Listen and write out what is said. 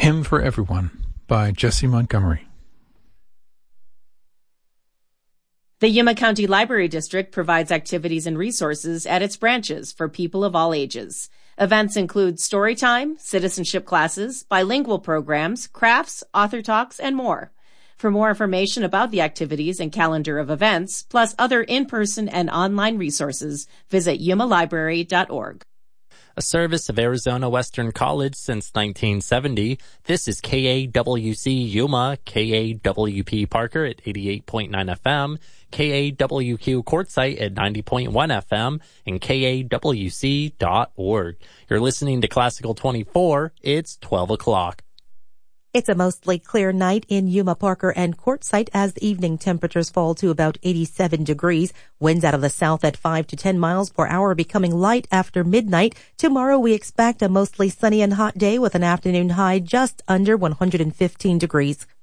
Hymn for Everyone by Jesse Montgomery. The Yuma County Library District provides activities and resources at its branches for people of all ages. Events include story time, citizenship classes, bilingual programs, crafts, author talks, and more. For more information about the activities and calendar of events, plus other in-person and online resources, visit yumalibrary.org. A service of Arizona Western College since 1970, this is KAWC Yuma, KAWP Parker at 88.9 FM, KAWQ Quartzsite at 90.1 FM, and KAWC.org. You're listening to Classical 24. It's 12 o'clock. It's a mostly clear night in Yuma, Parker, and Quartzsite as the evening temperatures fall to about 87 degrees. Winds out of the south at 5 to 10 miles per hour, becoming light after midnight. Tomorrow we expect a mostly sunny and hot day with an afternoon high just under 115 degrees.